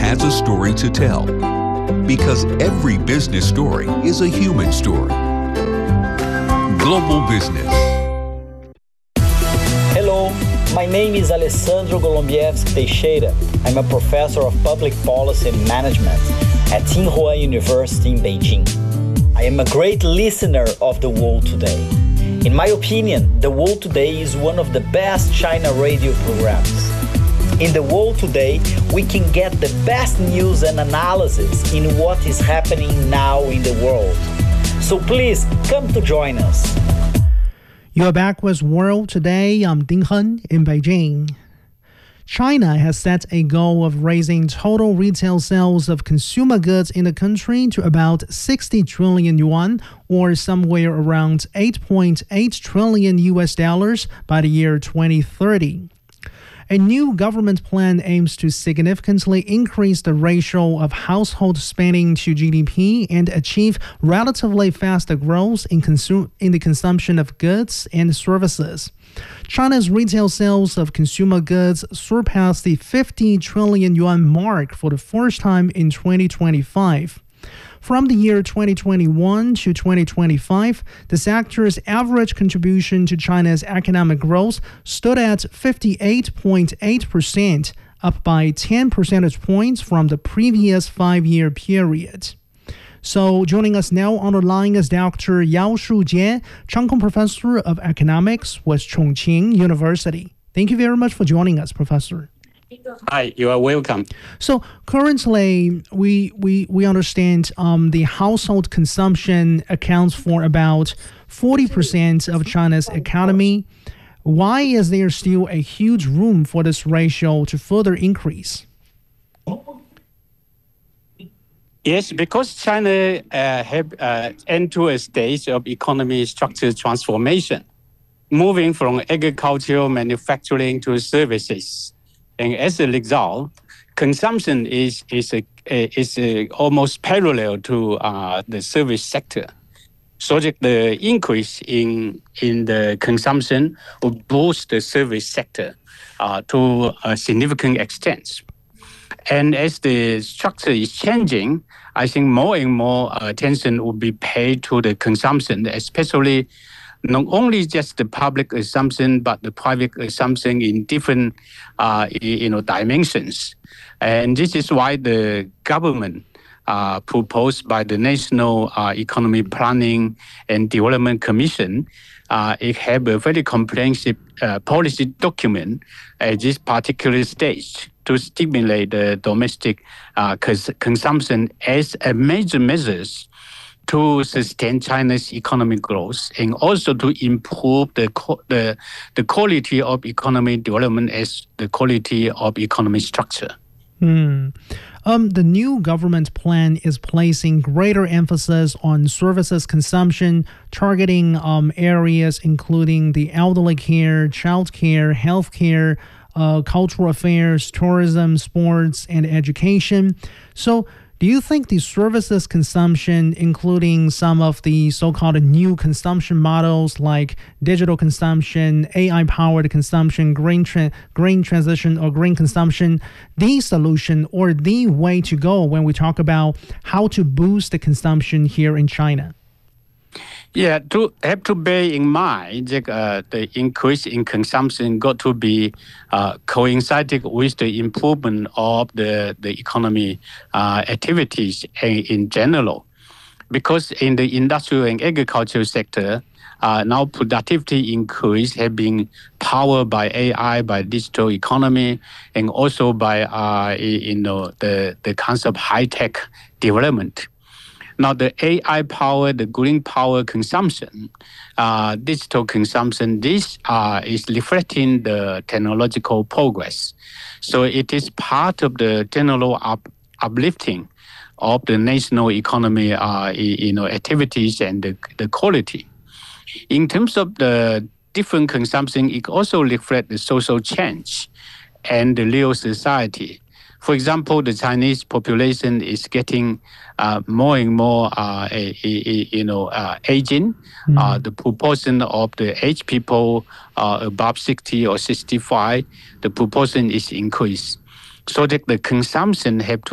has a story to tell. Because every business story is a human story. Global Business. Hello, my name is Alessandro Golombieski Teixeira. I'm a professor of public policy and management at Tsinghua University in Beijing. I am a great listener of The World Today. In my opinion, The World Today is one of the best China radio programs. In The World Today, we can get the best news and analysis in what is happening now in the world. So please, come to join us. You're back with World Today. I'm Ding Hen in Beijing. China has set a goal of raising total retail sales of consumer goods in the country to about 60 trillion yuan, or somewhere around 8.8 trillion US dollars by the year 2030. A new government plan aims to significantly increase the ratio of household spending to GDP and achieve relatively faster growth in the consumption of goods and services. China's retail sales of consumer goods surpassed the 50 trillion yuan mark for the first time in 2025. From the year 2021 to 2025, the sector's average contribution to China's economic growth stood at 58.8%, up by 10 percentage points from the previous 5-year period. So joining us now on the line is Dr. Yao Shujie, Chang Kung Professor of Economics with Chongqing University. Thank you very much for joining us, Professor. Hi, you are welcome. So currently, we understand the household consumption accounts for about 40% of China's economy. Why is there still a huge room for this ratio to further increase? Yes, because China have entered a stage of economy structure transformation, moving from agricultural manufacturing to services. And as a result, consumption is almost parallel to the service sector. So that the increase in the consumption will boost the service sector to a significant extent. And as the structure is changing, I think more and more attention will be paid to the consumption, especially not only just the public consumption, but the private consumption in different dimensions. And this is why the government proposed by the National Economy Planning and Development Commission, it have a very comprehensive policy document at this particular stage to stimulate the domestic consumption as a major measures to sustain China's economic growth and also to improve the quality of economic development as the quality of economic structure. The new government plan is placing greater emphasis on services consumption, targeting areas including the elderly care, child care, health care, cultural affairs, tourism, sports, and education. So, do you think the services consumption, including some of the so-called new consumption models like digital consumption, AI-powered consumption, green transition, or green consumption, the solution or the way to go when we talk about how to boost the consumption here in China? Yeah, to have to bear in mind that the increase in consumption got to be coincided with the improvement of the economy activities in general. Because in the industrial and agricultural sector, now productivity increase have been powered by AI, by digital economy, and also by the concept of high-tech development. Now, the AI power, the green power consumption, digital consumption, this is reflecting the technological progress. So it is part of the general uplifting of the national economy, activities and the quality. In terms of the different consumption, it also reflects the social change and the real society. For example, the Chinese population is getting more and more aging. The proportion of the aged people above 60 or 65, the proportion is increased. So that the consumption have to